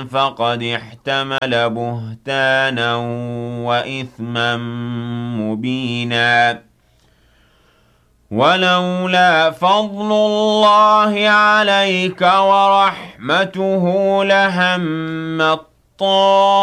فقد احتمل بهتانا وإثما مبينا ولولا فضل الله عليك ورحمته لهم